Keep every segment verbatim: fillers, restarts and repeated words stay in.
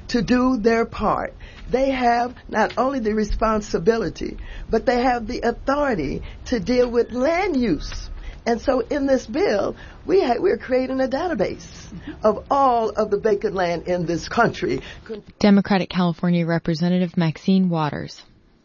to do their part. They have not only the responsibility, but they have the authority to deal with land use. And so in this bill, we ha- we're creating a database of all of the vacant land in this country. Democratic California Representative Maxine Waters.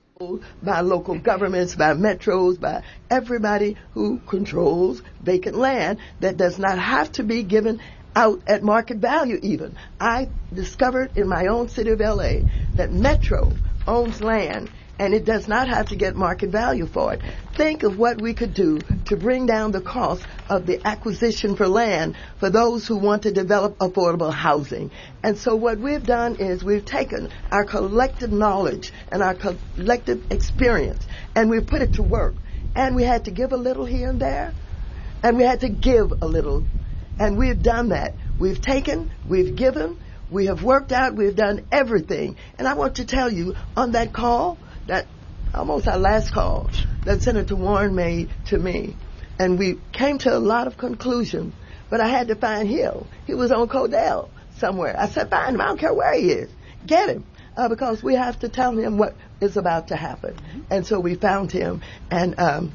By local governments, by metros, by everybody who controls vacant land that does not have to be given out at market value even. I discovered in my own city of L A that Metro owns land and it does not have to get market value for it. Think of what we could do to bring down the cost of the acquisition for land for those who want to develop affordable housing. And so what we've done is we've taken our collective knowledge and our collective experience and we've put it to work. And we had to give a little here and there, and we had to give a little. And we've done that. We've taken, we've given, we have worked out, we've done everything. And I want to tell you, on that call, that almost our last call that Senator Warren made to me, and we came to a lot of conclusions, but I had to find Hill. He was on Codell somewhere. I said, find him. I don't care where he is. Get him. Uh, because we have to tell him what is about to happen. And so we found him, and um,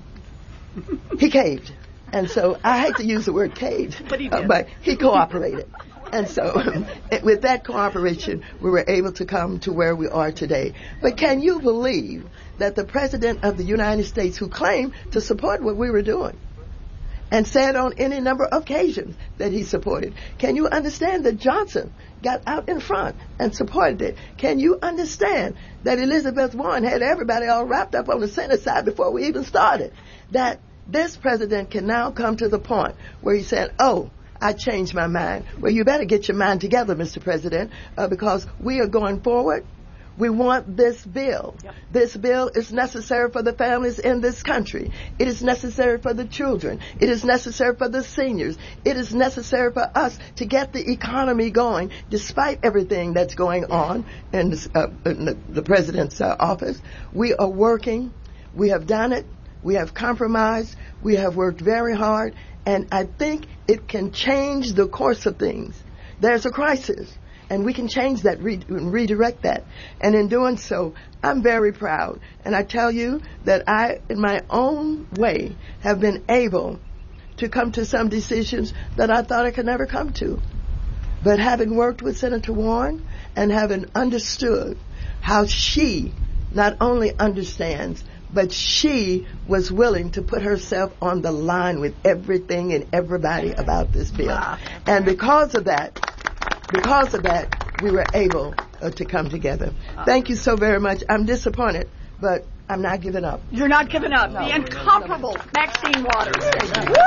he caved. And so I hate to use the word caved, but he, uh, but he cooperated. And so with that cooperation, we were able to come to where we are today. But can you believe that the President of the United States, who claimed to support what we were doing and said on any number of occasions that he supported, can you understand that Johnson got out in front and supported it? Can you understand that Elizabeth Warren had everybody all wrapped up on the Senate side before we even started? That this president can now come to the point where he said, oh, I changed my mind. Well, you better get your mind together, Mister President, uh, because we are going forward. We want this bill. Yep. This bill is necessary for the families in this country. It is necessary for the children. It is necessary for the seniors. It is necessary for us to get the economy going, despite everything that's going on in, this, uh, in the, the president's uh, office. We are working. We have done it. We have compromised. We have worked very hard. And I think it can change the course of things. There's a crisis, and we can change that, re- redirect that. And in doing so, I'm very proud. And I tell you that I, in my own way, have been able to come to some decisions that I thought I could never come to. But having worked with Senator Warren and having understood how she not only understands, but she was willing to put herself on the line with everything and everybody about this bill. Wow. And because of that, because of that, we were able uh, to come together. Wow. Thank you so very much. I'm disappointed, but I'm not giving up. You're not giving up. No. The incomparable Maxine Waters. Woo!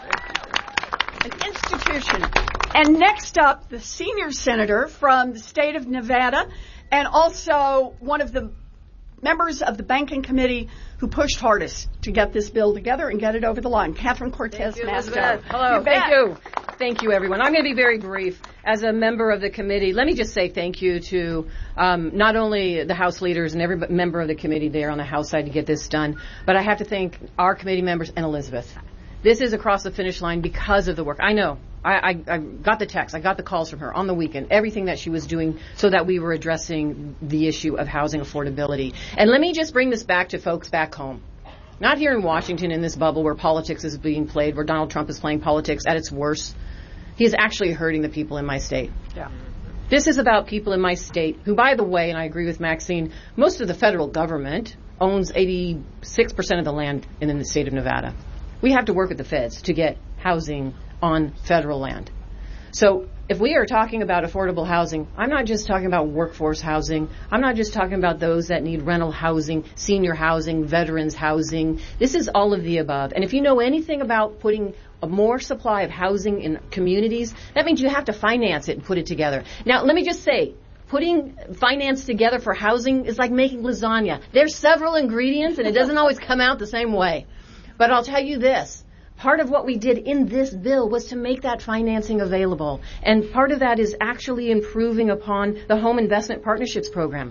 An institution. And next up, the senior senator from the state of Nevada, and also one of the members of the banking committee who pushed hardest to get this bill together and get it over the line. Catherine Cortez Masto. Hello. Thank you. Thank you, everyone. I'm going to be very brief. As a member of the committee, let me just say thank you to um, not only the House leaders and every member of the committee there on the House side to get this done, but I have to thank our committee members and Elizabeth. This is across the finish line because of the work. I know. I, I, I got the text. I got the calls from her on the weekend, everything that she was doing so that we were addressing the issue of housing affordability. And let me just bring this back to folks back home. Not here in Washington in this bubble where politics is being played, where Donald Trump is playing politics at its worst. He is actually hurting the people in my state. Yeah. This is about people in my state who, by the way, and I agree with Maxine, most of the federal government owns eighty-six percent of the land in the state of Nevada. We have to work with the feds to get housing on federal land. So if we are talking about affordable housing, I'm not just talking about workforce housing. I'm not just talking about those that need rental housing, senior housing, veterans housing. This is all of the above. And if you know anything about putting a more supply of housing in communities, that means you have to finance it and put it together. Now, let me just say, putting finance together for housing is like making lasagna. There's several ingredients, and it doesn't always come out the same way. But I'll tell you this. Part of what we did in this bill was to make that financing available. And part of that is actually improving upon the Home Investment Partnerships Program.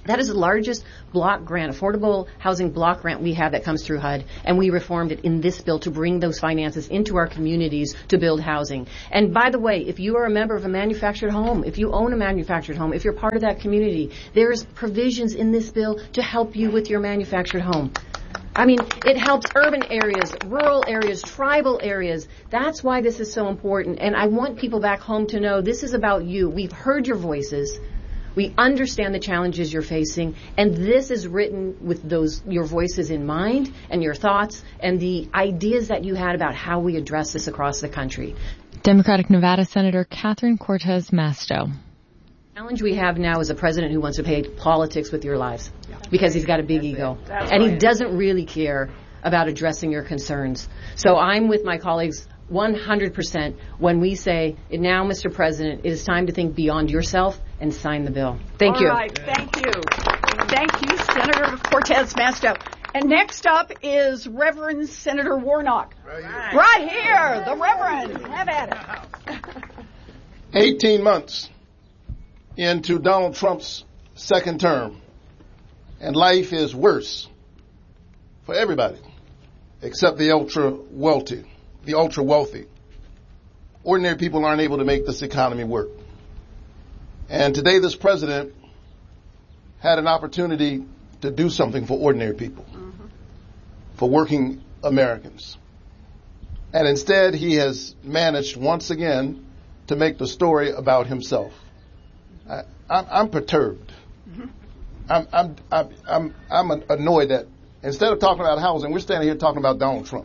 That is the largest block grant, affordable housing block grant we have that comes through H U D, and we reformed it in this bill to bring those finances into our communities to build housing. And by the way, if you are a member of a manufactured home, if you own a manufactured home, if you're part of that community, there's provisions in this bill to help you with your manufactured home. I mean, it helps urban areas, rural areas, tribal areas. That's why this is so important. And I want people back home to know this is about you. We've heard your voices. We understand the challenges you're facing, and this is written with those your voices in mind and your thoughts and the ideas that you had about how we address this across the country. Democratic Nevada Senator Catherine Cortez Masto. The challenge we have now is a president who wants to play politics with your lives because he's got a big That's ego. right. And he doesn't really care about addressing your concerns. So I'm with my colleagues one hundred percent when we say, now, Mister President, it is time to think beyond yourself and sign the bill. Thank All you. All right. Thank you. Thank you, Senator Cortez Masto. And next up is Reverend Senator Warnock. Right here. Right here, the Reverend. Have at it. eighteen months into Donald Trump's second term, and life is worse for everybody except the ultra wealthy. The ultra wealthy. Ordinary people aren't able to make this economy work. And today this president had an opportunity to do something for ordinary people, mm-hmm. for working Americans. And instead he has managed once again to make the story about himself. I, I'm, I'm perturbed. Mm-hmm. I'm, I'm, I'm, I'm, I'm annoyed that instead of talking about housing, we're standing here talking about Donald Trump.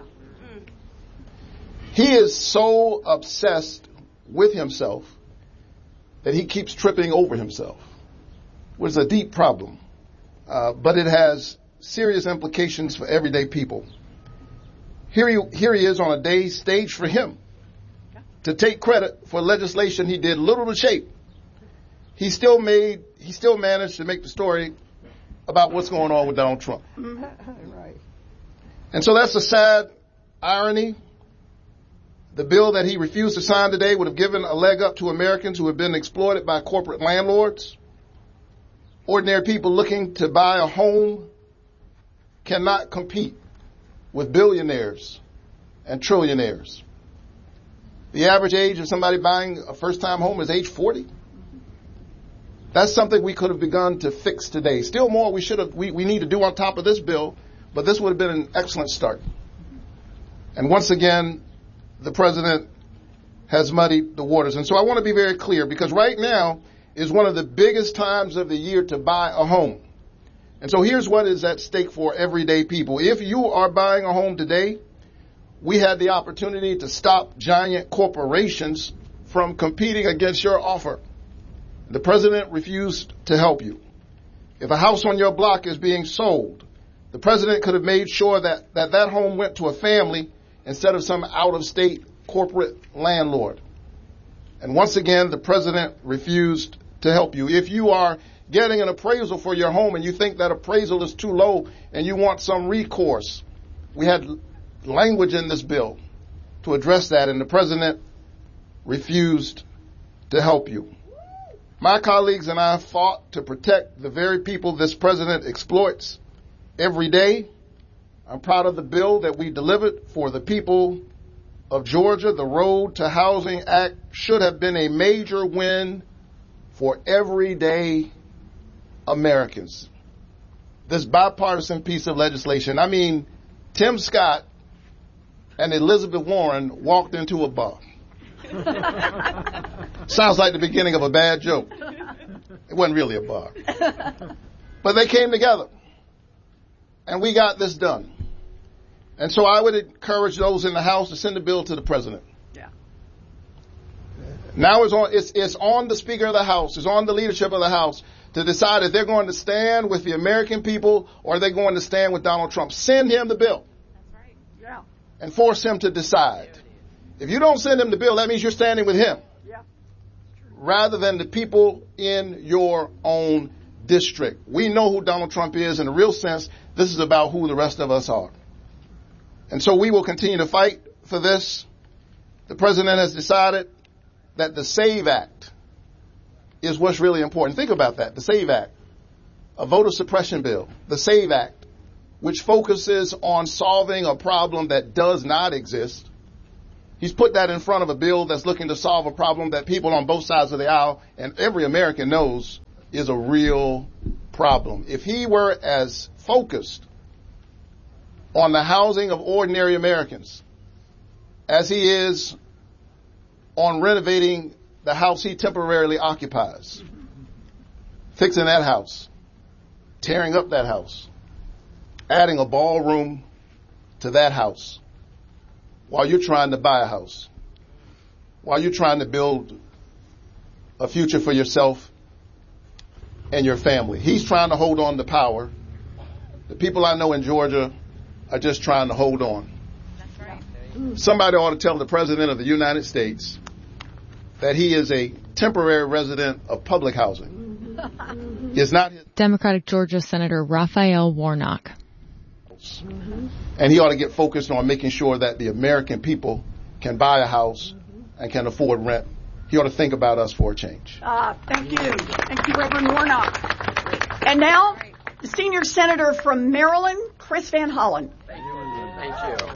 He is so obsessed with himself that he keeps tripping over himself, which is a deep problem. Uh, but it has serious implications for everyday people. Here he, here he is on a day staged for him to take credit for legislation he did little to shape. He still made, he still managed to make the story about what's going on with Donald Trump. Right. And so that's a sad irony. The bill that he refused to sign today would have given a leg up to Americans who have been exploited by corporate landlords. Ordinary people looking to buy a home cannot compete with billionaires and trillionaires. The average age of somebody buying a first-time home is age forty. That's something we could have begun to fix today. Still more we should have, we, we need to do on top of this bill, but this would have been an excellent start. And once again, the president has muddied the waters. And so I want to be very clear, because right now is one of the biggest times of the year to buy a home. And so here's what is at stake for everyday people. If you are buying a home today, we had the opportunity to stop giant corporations from competing against your offer. The president refused to help you. If a house on your block is being sold, the president could have made sure that that, that home went to a family instead of some out-of-state corporate landlord. And once again, the president refused to help you. If you are getting an appraisal for your home and you think that appraisal is too low and you want some recourse, we had language in this bill to address that, and the president refused to help you. My colleagues and I fought to protect the very people this president exploits every day. I'm proud of the bill that we delivered for the people of Georgia. The Road to Housing Act should have been a major win for everyday Americans. This bipartisan piece of legislation, I mean, Tim Scott and Elizabeth Warren walked into a bar. Sounds like the beginning of a bad joke. It wasn't really a bar. But they came together. And we got this done. And so I would encourage those in the House to send the bill to the president. Yeah. Now it's on, it's, it's on the Speaker of the House, it's on the leadership of the House to decide if they're going to stand with the American people or are they going to stand with Donald Trump. Send him the bill. That's right. Yeah. And force him to decide. If you don't send him the bill, that means you're standing with him. Yeah. Rather than the people in your own district. We know who Donald Trump is. In a real sense, this is about who the rest of us are. And so we will continue to fight for this. The president has decided that the SAVE Act is what's really important. Think about that, the SAVE Act. a voter suppression bill, the SAVE Act, which focuses on solving a problem that does not exist. He's put that in front of a bill that's looking to solve a problem that people on both sides of the aisle and every American knows is a real problem. If he were as focused on the housing of ordinary Americans as he is on renovating the house he temporarily occupies, fixing that house, tearing up that house, adding a ballroom to that house, while you're trying to buy a house, while you're trying to build a future for yourself and your family. He's trying to hold on to power. The people I know in Georgia are just trying to hold on. That's right. Somebody ought to tell the President of the United States that he is a temporary resident of public housing. It's not his. Democratic Georgia Senator Raphael Warnock. Mm-hmm. And he ought to get focused on making sure that the American people can buy a house mm-hmm. and can afford rent. He ought to think about us for a change. Ah, thank you. Thank you, Reverend Warnock. And now, the senior senator from Maryland, Chris Van Hollen. Thank you. Thank you.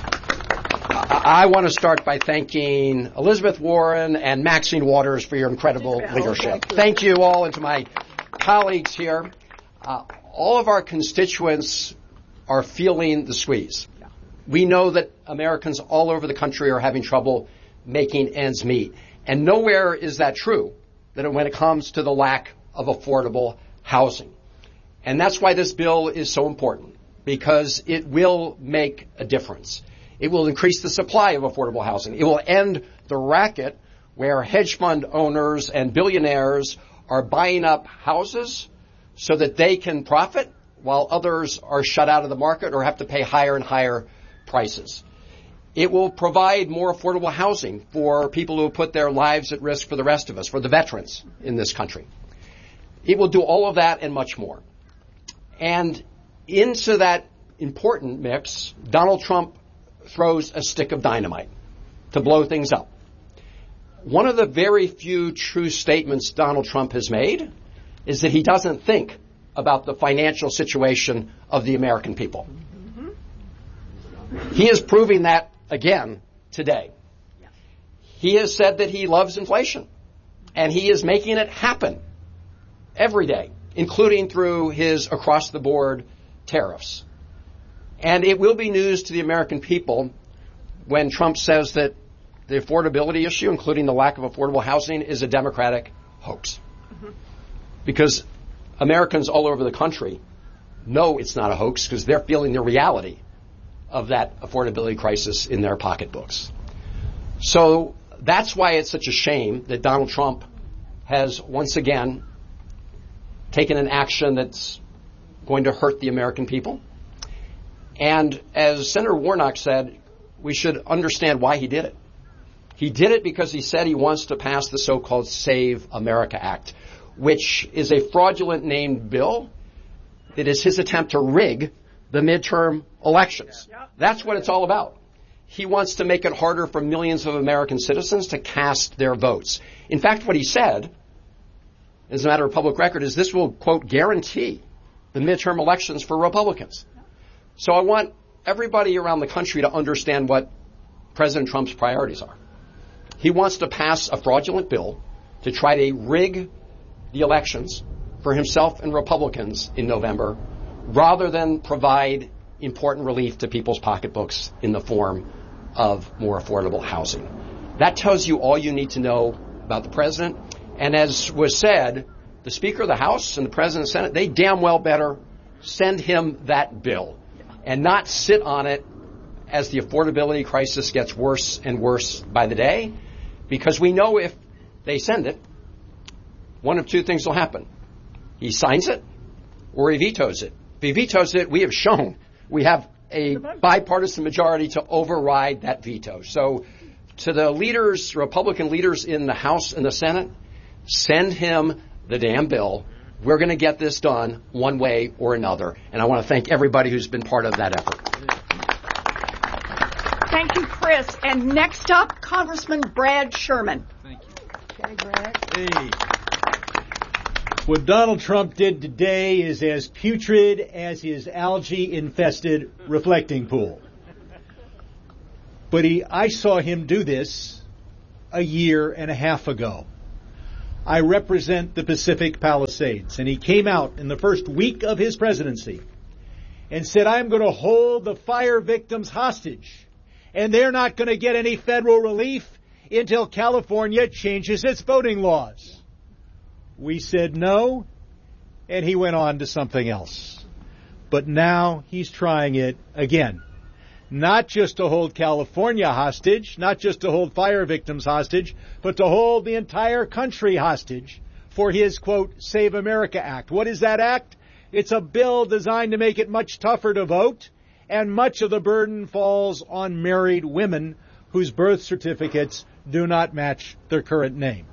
I want to start by thanking Elizabeth Warren and Maxine Waters for your incredible leadership. Thank you, thank you all, and to my colleagues here. Uh, all of our constituents are feeling the squeeze. Yeah. We know that Americans all over the country are having trouble making ends meet. And nowhere is that true that when it comes to the lack of affordable housing. And that's why this bill is so important, because it will make a difference. It will increase the supply of affordable housing. It will end the racket where hedge fund owners and billionaires are buying up houses so that they can profit while others are shut out of the market or have to pay higher and higher prices. It will provide more affordable housing for people who put their lives at risk for the rest of us, for the veterans in this country. It will do all of that and much more. And into that important mix, Donald Trump throws a stick of dynamite to blow things up. One of the very few true statements Donald Trump has made is that he doesn't think about the financial situation of the American people. Mm-hmm. He is proving that again today. Yeah. He has said that he loves inflation, and he is making it happen every day, including through his across-the-board tariffs. And it will be news to the American people when Trump says that the affordability issue, including the lack of affordable housing, is a Democratic hoax. Mm-hmm. Because Americans all over the country know it's not a hoax because they're feeling the reality of that affordability crisis in their pocketbooks. So that's why it's such a shame that Donald Trump has once again taken an action that's going to hurt the American people. And as Senator Warnock said, we should understand why he did it. He did it because he said he wants to pass the so-called Save America Act, which is a fraudulent named bill that is his attempt to rig the midterm elections. That's what it's all about. He wants to make it harder for millions of American citizens to cast their votes. In fact, what he said, as a matter of public record, is this will, quote, guarantee the midterm elections for Republicans. So I want everybody around the country to understand what President Trump's priorities are. He wants to pass a fraudulent bill to try to rig the elections for himself and Republicans in November, rather than provide important relief to people's pocketbooks in the form of more affordable housing. That tells you all you need to know about the president. And as was said, the Speaker of the House and the President of the Senate, they damn well better send him that bill and not sit on it as the affordability crisis gets worse and worse by the day, because we know if they send it, one of two things will happen. He signs it or he vetoes it. If he vetoes it, we have shown we have a bipartisan majority to override that veto. So to the leaders, Republican leaders in the House and the Senate, send him the damn bill. We're going to get this done one way or another. And I want to thank everybody who's been part of that effort. Thank you, Chris. And next up, Congressman Brad Sherman. Thank you. Okay, Brad. Hey. What Donald Trump did today is as putrid as his algae-infested reflecting pool. But he, I saw him do this a year and a half ago. I represent the Pacific Palisades, and he came out in the first week of his presidency and said, I'm going to hold the fire victims hostage, and they're not going to get any federal relief until California changes its voting laws. We said no, and he went on to something else. But now he's trying it again. Not just to hold California hostage, not just to hold fire victims hostage, but to hold the entire country hostage for his, quote, Save America Act. What is that act? It's a bill designed to make it much tougher to vote, and much of the burden falls on married women whose birth certificates do not match their current name.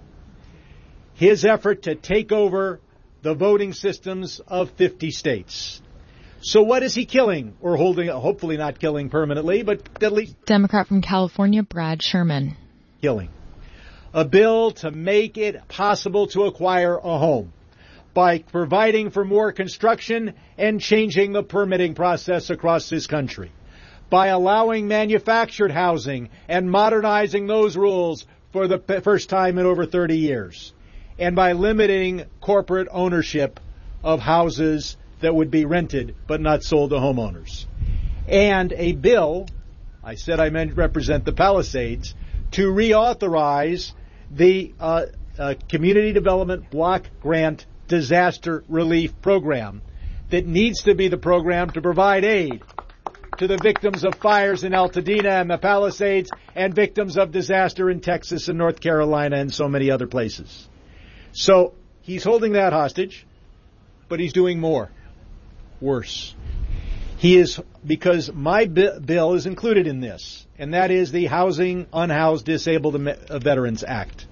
His effort to take over the voting systems of fifty states. So what is he killing, or holding, hopefully not killing permanently, but at least... Democrat from California, Brad Sherman. Killing. A bill to make it possible to acquire a home by providing for more construction and changing the permitting process across this country. By allowing manufactured housing and modernizing those rules for the first time in over thirty years. And by limiting corporate ownership of houses that would be rented but not sold to homeowners. And a bill, I said I meant represent the Palisades, to reauthorize the uh, uh, Community Development Block Grant Disaster Relief Program that needs to be the program to provide aid to the victims of fires in Altadena and the Palisades and victims of disaster in Texas and North Carolina and so many other places. So he's holding that hostage, but he's doing more. Worse. He is, because my bi- bill is included in this, and that is the Housing Unhoused Disabled Am- Veterans Act.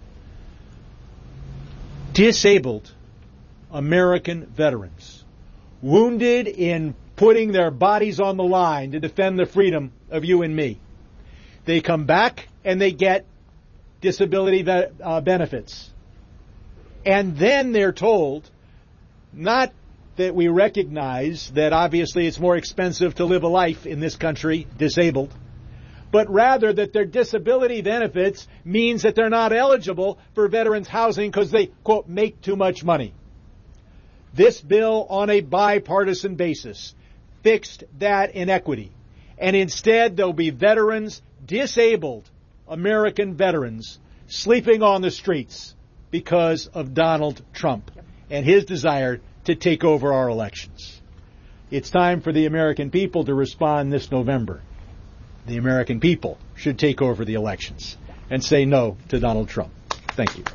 Disabled American veterans, wounded in putting their bodies on the line to defend the freedom of you and me. They come back and they get disability be- uh, benefits. And then they're told, not that we recognize that obviously it's more expensive to live a life in this country disabled, but rather that their disability benefits means that they're not eligible for veterans housing because they, quote, make too much money. This bill on a bipartisan basis fixed that inequity. And instead there'll be veterans, disabled American veterans, sleeping on the streets because of Donald Trump and his desire to take over our elections. It's time for the American people to respond this November. The American people should take over the elections and say no to Donald Trump. Thank you.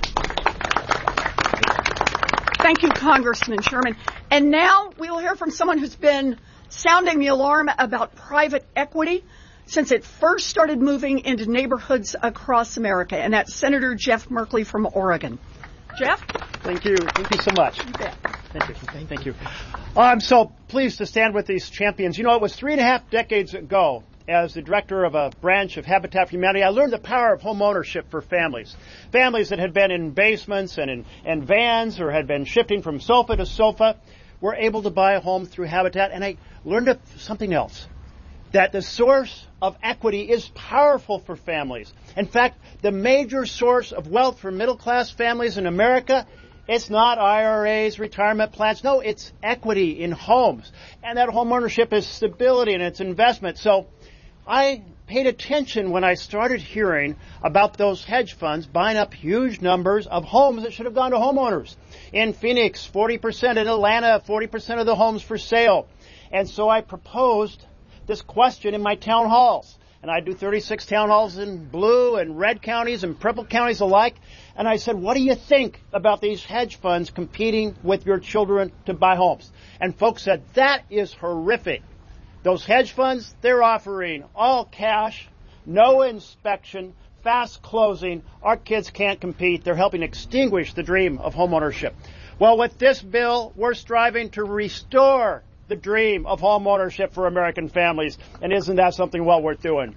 Thank you, Congressman Sherman. And now we will hear from someone who's been sounding the alarm about private equity since it first started moving into neighborhoods across America, and that's Senator Jeff Merkley from Oregon. Jeff? Thank you. Thank you so much. You bet. Thank you. Thank you. I'm so pleased to stand with these champions. You know, it was three and a half decades ago, as the director of a branch of Habitat for Humanity, I learned the power of home ownership for families. Families that had been in basements and in and vans or had been shifting from sofa to sofa were able to buy a home through Habitat. And I learned something else, that the source of equity is powerful for families. In fact, the major source of wealth for middle-class families in America, it's not I R As, retirement plans. No, it's equity in homes. And that home ownership is stability and it's investment. So I paid attention when I started hearing about those hedge funds buying up huge numbers of homes that should have gone to homeowners. In Phoenix, forty percent. In Atlanta, forty percent of the homes for sale. And so I proposed this question in my town halls. And I do thirty-six town halls in blue and red counties and purple counties alike. And I said, what do you think about these hedge funds competing with your children to buy homes? And folks said, that is horrific. Those hedge funds, they're offering all cash, no inspection, fast closing. Our kids can't compete. They're helping extinguish the dream of homeownership. Well, with this bill, we're striving to restore the dream of home ownership for American families. And isn't that something well worth doing?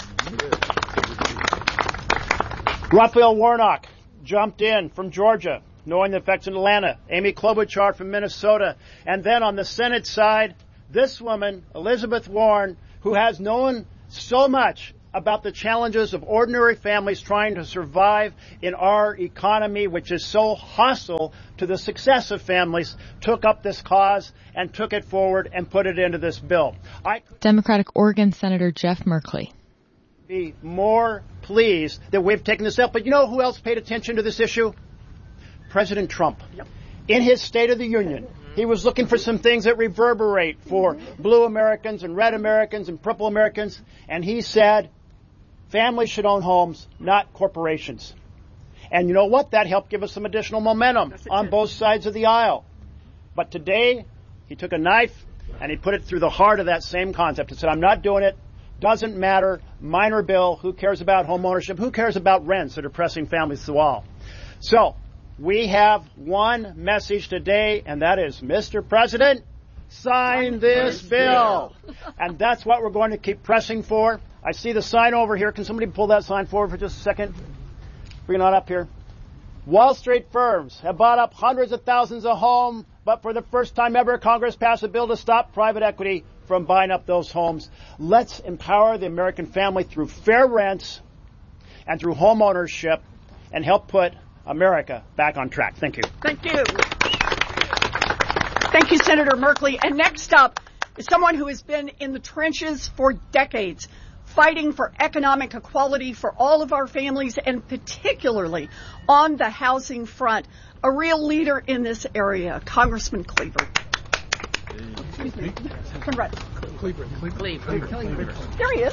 Raphael Warnock jumped in from Georgia. knowing the effects in Atlanta, Amy Klobuchar from Minnesota. And then on the Senate side, this woman, Elizabeth Warren, who has known so much about the challenges of ordinary families trying to survive in our economy, which is so hostile to the success of families, took up this cause and took it forward and put it into this bill. I Democratic Oregon Senator Jeff Merkley. Be more pleased that we've taken this up. But you know who else paid attention to this issue? President Trump. Yep. In his State of the Union, he was looking for some things that reverberate for blue Americans and red Americans and purple Americans, and he said families should own homes, not corporations. And you know what? That helped give us some additional momentum on both sides of the aisle. But today, he took a knife and he put it through the heart of that same concept. He said, I'm not doing it. Doesn't matter. Minor bill. Who cares about home ownership? Who cares about rents that are pressing families to the wall? So, we have one message today, and that is, Mister President, sign this bill. And that's what we're going to keep pressing for. I see the sign over here. Can somebody pull that sign forward for just a second? Bring it on up here. Wall Street firms have bought up hundreds of thousands of homes, but for the first time ever, Congress passed a bill to stop private equity from buying up those homes. Let's empower the American family through fair rents and through home ownership and help put America back on track. Thank you. Thank you. Thank you, Senator Merkley. And next up is someone who has been in the trenches for decades, fighting for economic equality for all of our families, and particularly on the housing front. A real leader in this area, Congressman Cleaver. Excuse me. Congrats. Cleaver. Cleaver. Cleaver. There he is.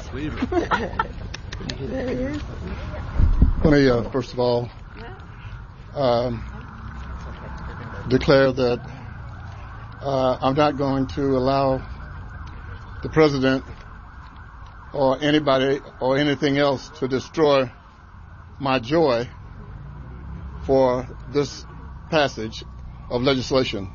There he is. Let me, uh, first of all, um, declare that uh, I'm not going to allow the president or anybody or anything else to destroy my joy for this passage of legislation.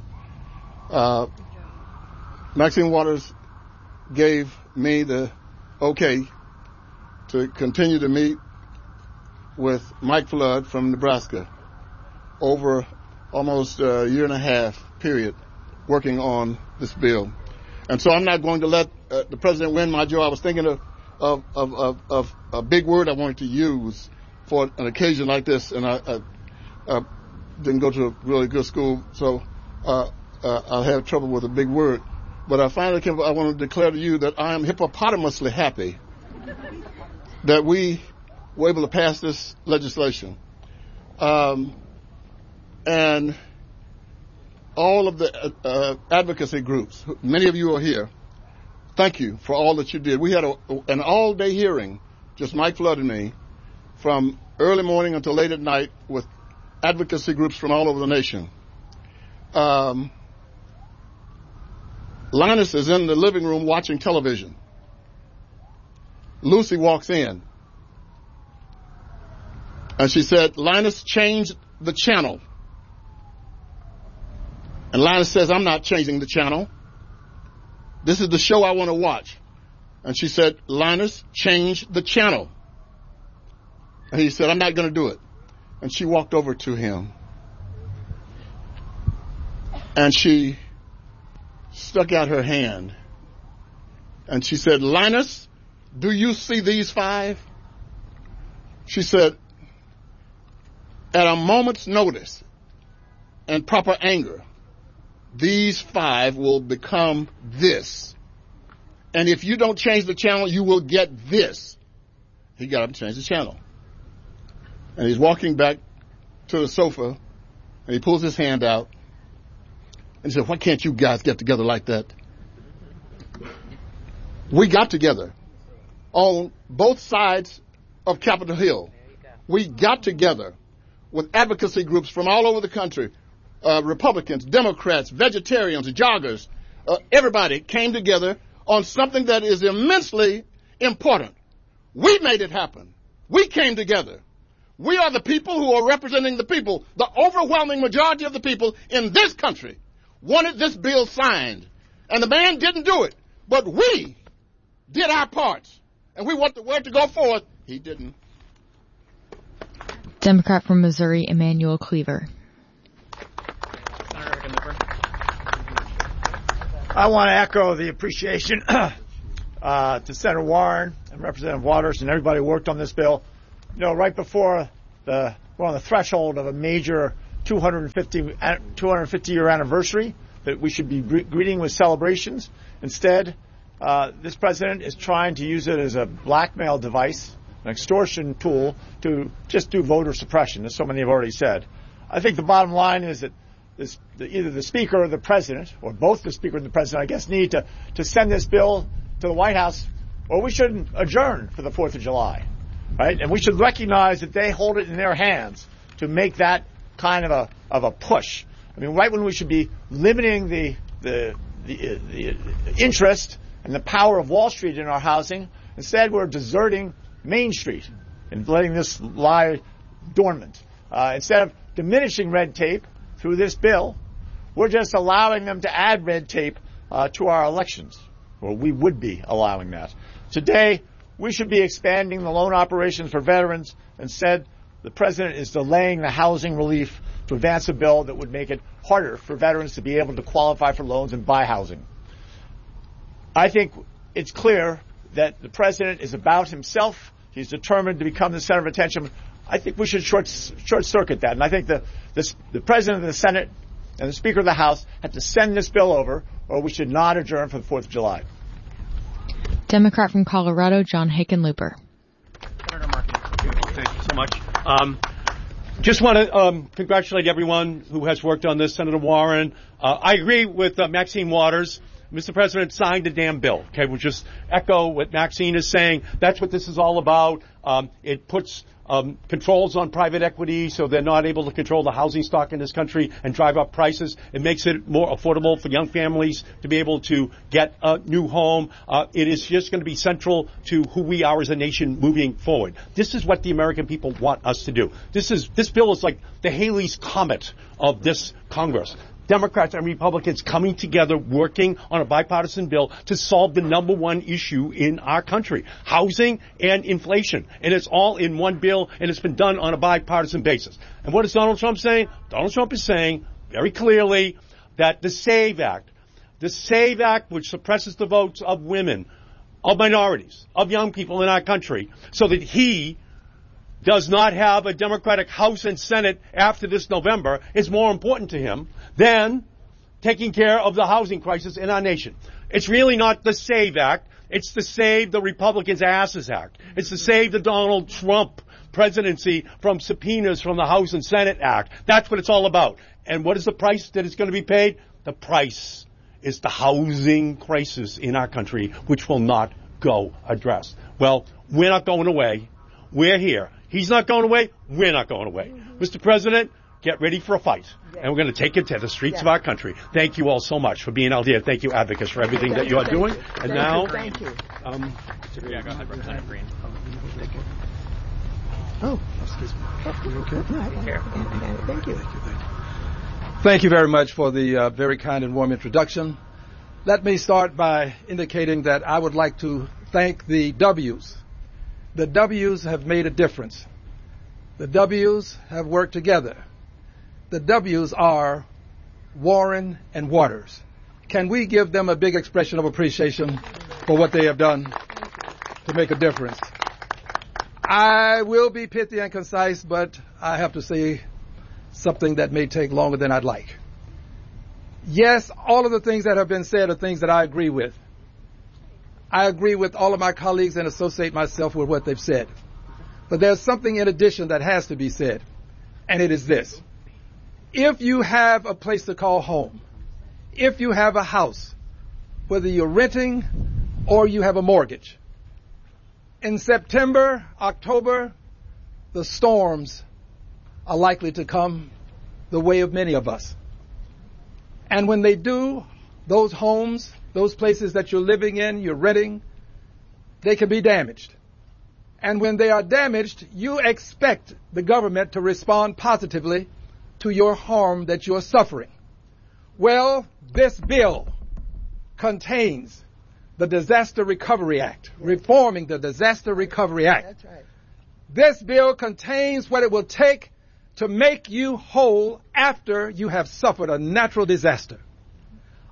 Uh, Maxine Waters gave me the okay to continue to meet with Mike Flood from Nebraska over almost a year and a half period working on this bill. And so I'm not going to let uh, the president win my joy. I was thinking of, of, of, of, of a big word I wanted to use for an occasion like this, and I, I, I didn't go to a really good school, so uh, uh, I'll have trouble with a big word. But I finally came, I want to declare to you that I am hippopotamously happy that we were able to pass this legislation. Um, and all of the uh, advocacy groups, many of you are here. Thank you for all that you did. We had a, an all-day hearing, just Mike Flood and me, from early morning until late at night with advocacy groups from all over the nation. Um, Linus is in the living room watching television. Lucy walks in. And she said, Linus, change the channel. And Linus says, I'm not changing the channel. This is the show I want to watch. And she said, Linus, change the channel. And he said, I'm not going to do it. And she walked over to him. And she stuck out her hand. And she said, Linus, do you see these five? She said, at a moment's notice and proper anger, these five will become this. And if you don't change the channel, you will get this. He got up and changed the channel. And he's walking back to the sofa, and he pulls his hand out, and he said, why can't you guys get together like that? We got together on both sides of Capitol Hill. We got together with advocacy groups from all over the country, uh, Republicans, Democrats, vegetarians, joggers. Uh, everybody came together on something that is immensely important. We made it happen. We came together. We are the people who are representing the people. The overwhelming majority of the people in this country wanted this bill signed. And the man didn't do it. But we did our parts. And we want the word to go forth. He didn't. Democrat from Missouri, Emanuel Cleaver. I want to echo the appreciation uh, to Senator Warren and Representative Waters and everybody who worked on this bill. You know, right before the we're on the threshold of a major two hundred fifty year anniversary that we should be greeting with celebrations. Instead, uh, this president is trying to use it as a blackmail device, an extortion tool to just do voter suppression, as so many have already said. I think the bottom line is that this, the, either the Speaker or the President, or both the Speaker and the President, I guess, need to, to send this bill to the White House, or we shouldn't adjourn for the fourth of July, right? And we should recognize that they hold it in their hands to make that kind of a of a push. I mean, right when we should be limiting the the the, the interest and the power of Wall Street in our housing, instead we're deserting Main Street and letting this lie dormant. Uh, instead of diminishing red tape through this bill, we're just allowing them to add red tape uh, to our elections, or we would be allowing that. Today, we should be expanding the loan operations for veterans. Instead, the President is delaying the housing relief to advance a bill that would make it harder for veterans to be able to qualify for loans and buy housing. I think it's clear that the President is about himself. He's determined to become the center of attention. I think we should short, short circuit that. And I think the, the, the President of the Senate and the Speaker of the House have to send this bill over, or we should not adjourn for the fourth of July. Democrat from Colorado, John Hickenlooper. Thank you so much. Um, just want to um, congratulate everyone who has worked on this. Senator Warren. Uh, I agree with uh, Maxine Waters. Mister President signed the damn bill. Okay, we'll just echo what Maxine is saying. That's what this is all about. Um, it puts um, controls on private equity so they're not able to control the housing stock in this country and drive up prices. It makes it more affordable for young families to be able to get a new home. Uh, it is just going to be central to who we are as a nation moving forward. This is what the American people want us to do. This is this bill is like the Halley's Comet of this Congress. Democrats and Republicans coming together, working on a bipartisan bill to solve the number one issue in our country, housing and inflation. And it's all in one bill, and it's been done on a bipartisan basis. And what is Donald Trump saying? Donald Trump is saying very clearly that the SAVE Act, the SAVE Act, which suppresses the votes of women, of minorities, of young people in our country, so that he does not have a Democratic House and Senate after this November, is more important to him than taking care of the housing crisis in our nation. It's really not the SAVE Act. It's the Save the Republicans' Asses Act. It's the Save the Donald Trump presidency from subpoenas from the House and Senate Act. That's what it's all about. And what is the price that is going to be paid? The price is the housing crisis in our country, which will not go addressed. Well, we're not going away. We're here. He's not going away. We're not going away. Mm-hmm. Mister President, get ready for a fight. Yes. And we're going to take it to the streets yes. of our country. Thank you all so much for being out here. Thank you, advocates, for everything that you are doing. And thank now, you. Thank you. Um, yeah, go ahead, Representative Green. Thank you. Oh, excuse me. You okay? Thank you. Thank you very much for the uh, very kind and warm introduction. Let me start by indicating that I would like to thank the W's. The W's have made a difference. The W's have worked together. The W's are Warren and Waters. Can we give them a big expression of appreciation for what they have done to make a difference? I will be pithy and concise, but I have to say something that may take longer than I'd like. Yes, all of the things that have been said are things that I agree with. I agree with all of my colleagues and associate myself with what they've said. But there's something in addition that has to be said, and it is this. If you have a place to call home, if you have a house, whether you're renting or you have a mortgage, in September, October, the storms are likely to come the way of many of us. And when they do, those homes, those places that you're living in, you're renting, they can be damaged. And when they are damaged, you expect the government to respond positively to your harm that you're suffering. Well, this bill contains the Disaster Recovery Act, reforming the Disaster Recovery Act. That's right. This bill contains what it will take to make you whole after you have suffered a natural disaster.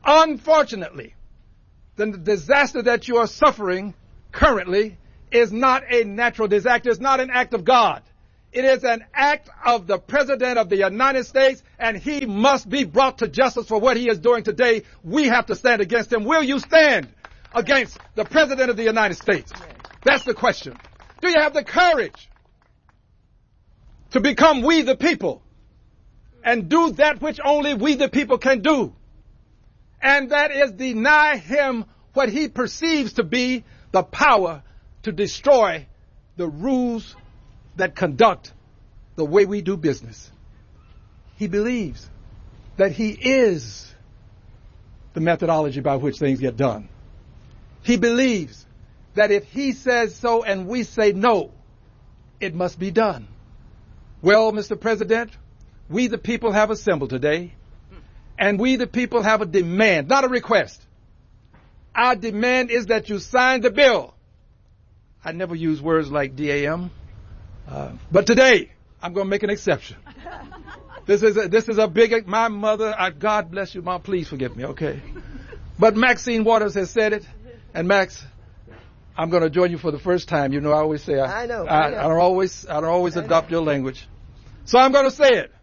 Unfortunately, the disaster that you are suffering currently is not a natural disaster. It's not an act of God. It is an act of the President of the United States, and he must be brought to justice for what he is doing today. We have to stand against him. Will you stand against the President of the United States? That's the question. Do you have the courage to become we the people and do that which only we the people can do? And that is deny him what he perceives to be the power to destroy the rules that conduct the way we do business. He believes that he is the methodology by which things get done. He believes that if he says so and we say no, it must be done. Well, Mister President, we the people have assembled today, and we the people have a demand, not a request. Our demand is that you sign the bill. I never use words like D A M. Uh, but today, I'm going to make an exception. This is a, this is a big, my mother, I, God bless you, Mom, please forgive me, okay? But Maxine Waters has said it, and Max, I'm going to join you for the first time. You know, I always say, I, I know, I, I know. I don't always, I don't always I adopt know. your language. So I'm going to say it.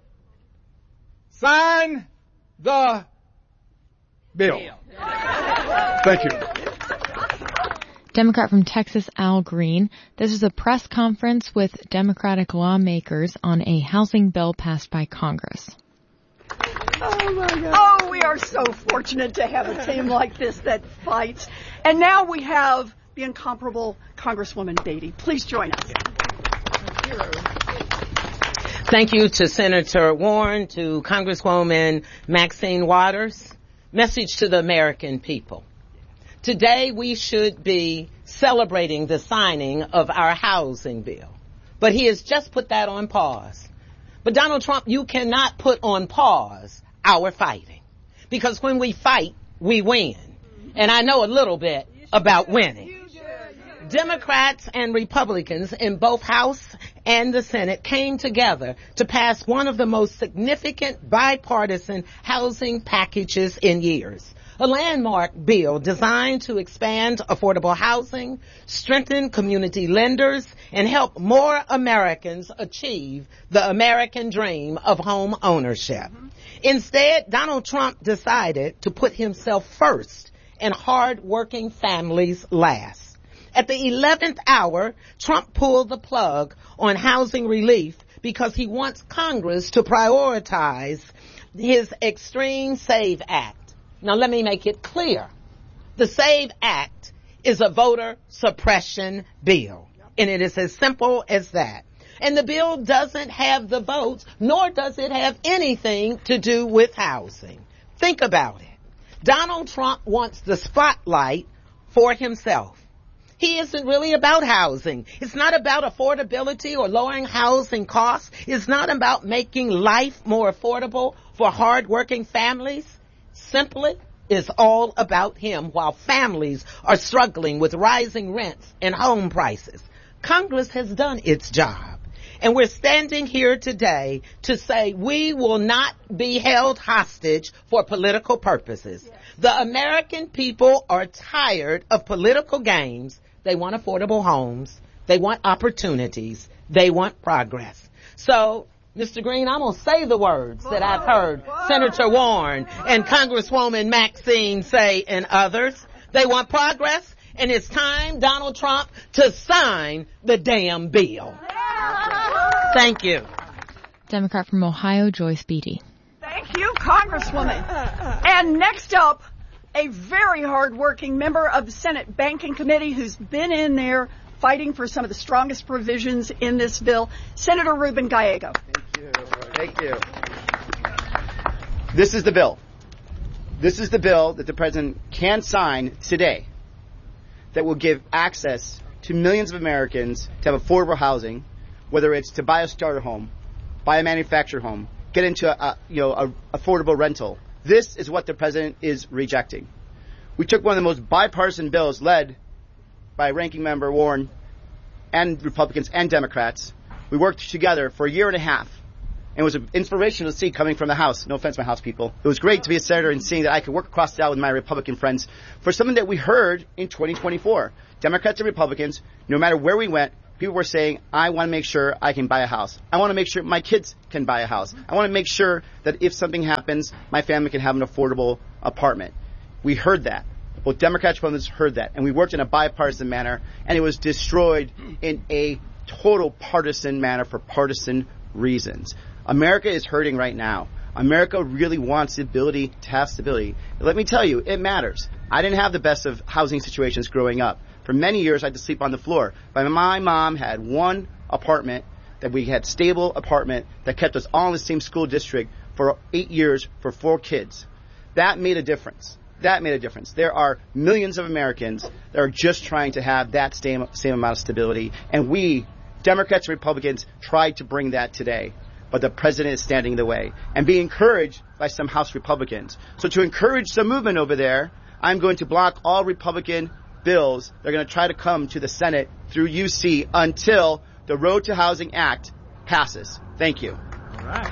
Sign the bill. Thank you. Democrat from Texas, Al Green. This is a press conference with Democratic lawmakers on a housing bill passed by Congress. Oh, my God. Oh, we are so fortunate to have a team like this that fights. And now we have the incomparable Congresswoman Beatty. Please join us. Thank you to Senator Warren, to Congresswoman Maxine Waters. Message to the American people. Today we should be celebrating the signing of our housing bill. But he has just put that on pause. But Donald Trump, you cannot put on pause our fighting. Because when we fight, we win. And I know a little bit about winning. Democrats and Republicans in both House and the Senate came together to pass one of the most significant bipartisan housing packages in years. A landmark bill designed to expand affordable housing, strengthen community lenders, and help more Americans achieve the American dream of home ownership. Instead, Donald Trump decided to put himself first and hard-working families last. At the eleventh hour, Trump pulled the plug on housing relief because he wants Congress to prioritize his Extreme SAVE Act. Now, let me make it clear. The SAVE Act is a voter suppression bill, and it is as simple as that. And the bill doesn't have the votes, nor does it have anything to do with housing. Think about it. Donald Trump wants the spotlight for himself. He isn't really about housing. It's not about affordability or lowering housing costs. It's not about making life more affordable for hardworking families. Simply, it's all about him while families are struggling with rising rents and home prices. Congress has done its job. And we're standing here today to say we will not be held hostage for political purposes. Yes. The American people are tired of political games. They want affordable homes. They want opportunities. They want progress. So, Mister Green, I'm going to say the words that I've heard Senator Warren and Congresswoman Maxine say and others. They want progress, and it's time, Donald Trump, to sign the damn bill. Thank you. Democrat from Ohio, Joyce Beatty. Thank you, Congresswoman. And next up, a very hard-working member of the Senate Banking Committee who's been in there fighting for some of the strongest provisions in this bill, Senator Ruben Gallego. Thank you. Thank you. This is the bill. This is the bill that the President can sign today that will give access to millions of Americans to have affordable housing, whether it's to buy a starter home, buy a manufactured home, get into a, you know, a affordable rental. This is what the President is rejecting. We took one of the most bipartisan bills led by Ranking Member Warren and Republicans and Democrats. We worked together for a year and a half, And it was inspirational to see coming from the House. No offense, my House people. It was great to be a senator and seeing that I could work across the aisle with my Republican friends for something that we heard in twenty twenty-four. Democrats and Republicans, no matter where we went, people were saying, I want to make sure I can buy a house. I want to make sure my kids can buy a house. I want to make sure that if something happens, my family can have an affordable apartment. We heard that. Both Democrats and Republicans heard that. And we worked in a bipartisan manner, and it was destroyed in a total partisan manner for partisan reasons. America is hurting right now. America really wants the ability to have stability. Let me tell you, it matters. I didn't have the best of housing situations growing up. For many years, I had to sleep on the floor. But my mom had one apartment that we had stable apartment that kept us all in the same school district for eight years for four kids. That made a difference. That made a difference. There are millions of Americans that are just trying to have that same, same amount of stability. And we, Democrats and Republicans, tried to bring that today. But the president is standing in the way and being encouraged by some House Republicans. So to encourage some movement over there, I'm going to block all Republican bills that are going to try to come to the Senate through U C until the Road to Housing Act passes. Thank you. All right.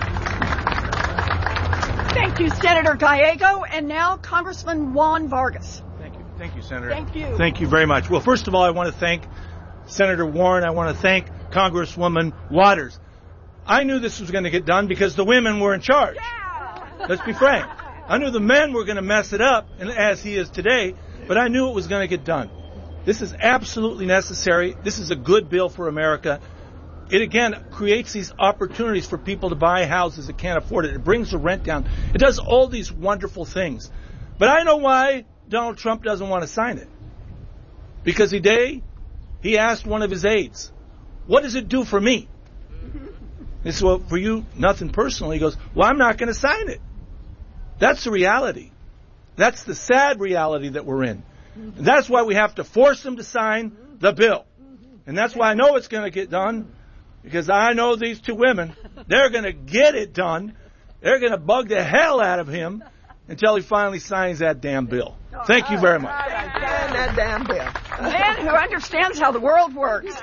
Thank you, Senator Gallego. And now Congressman Juan Vargas. Thank you. Thank you, Senator. Thank you. Thank you very much. Well, first of all, I want to thank Senator Warren. I want to thank Congresswoman Waters. I knew this was going to get done because the women were in charge. Yeah. Let's be frank. I knew the men were going to mess it up, and as he is today, but I knew it was going to get done. This is absolutely necessary. This is a good bill for America. It, again, creates these opportunities for people to buy houses that can't afford it. It brings the rent down. It does all these wonderful things. But I know why Donald Trump doesn't want to sign it. Because today, he asked one of his aides, what does it do for me? He said, well, for you, nothing personal. He goes, well, I'm not going to sign it. That's the reality. That's the sad reality that we're in. And that's why we have to force them to sign the bill. And that's why I know it's going to get done, because I know these two women, they're going to get it done. They're going to bug the hell out of him until he finally signs that damn bill. Thank you very much. Sign that damn bill. A man who understands how the world works.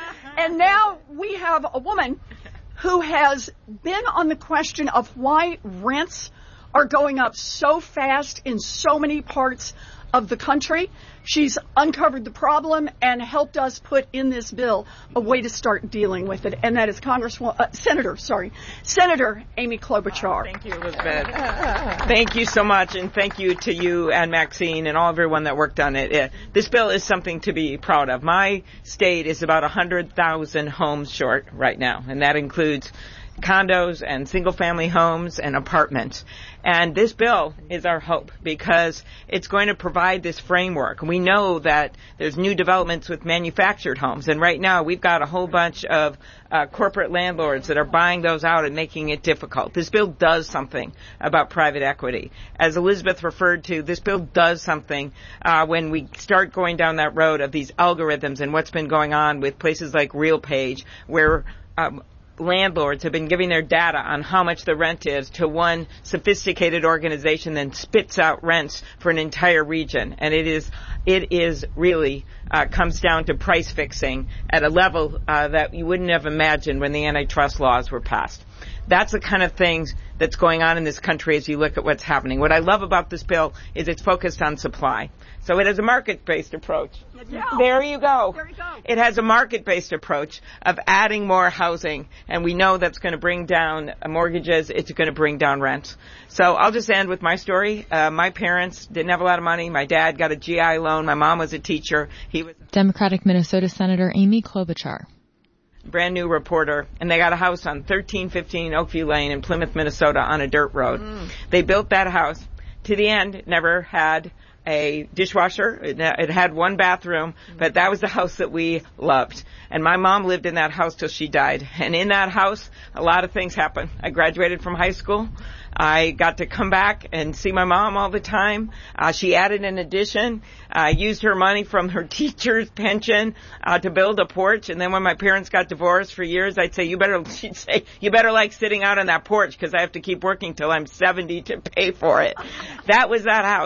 And now we have a woman who has been on the question of why rents are going up so fast in so many parts of the country. She's uncovered the problem and helped us put in this bill a way to start dealing with it, and that is Congresswoman, uh, Senator, sorry, Senator Amy Klobuchar. Oh, thank you, Elizabeth. Thank you so much, and thank you to you and Maxine and all everyone that worked on it. it. This bill is something to be proud of. My state is about one hundred thousand homes short right now, and that includes condos and single-family homes and apartments. And this bill is our hope because it's going to provide this framework. We know that there's new developments with manufactured homes, and right now we've got a whole bunch of uh, corporate landlords that are buying those out and making it difficult. This bill does something about private equity. As Elizabeth referred to, this bill does something uh, when we start going down that road of these algorithms and what's been going on with places like RealPage, where um, landlords have been giving their data on how much the rent is to one sophisticated organization, then spits out rents for an entire region. And it is, it is really uh, comes down to price fixing at a level uh, that you wouldn't have imagined when the antitrust laws were passed. That's the kind of things that's going on in this country as you look at what's happening. What I love about this bill is it's focused on supply. So it has a market-based approach. Yeah. There you go. There you go. It has a market-based approach of adding more housing, and we know that's going to bring down mortgages. It's going to bring down rents. So I'll just end with my story. Uh, my parents didn't have a lot of money. My dad got a G I loan. My mom was a teacher. He was Democratic Minnesota Senator Amy Klobuchar. Brand new reporter, and they got a house on thirteen fifteen Oakview Lane in Plymouth, Minnesota on a dirt road. Mm. They built that house. To the end, never had a dishwasher. It, it had one bathroom, but that was the house that we loved. And my mom lived in that house till she died. And in that house, a lot of things happened. I graduated from high school. I got to come back and see my mom all the time. Uh, she added an addition. I uh, used her money from her teacher's pension uh, to build a porch. And then when my parents got divorced for years, I'd say, you better, she'd say, you better like sitting out on that porch because I have to keep working till I'm seventy to pay for it. That was that house.